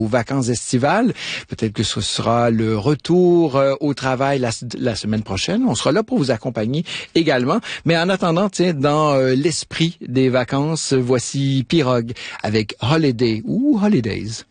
aux vacances estivales. Peut-être que ce sera le retour au travail la semaine prochaine. On sera là pour vous accompagner également. Mais en attendant, tiens, dans l'esprit des vacances, voici Pirogue avec Holiday ou Holidays.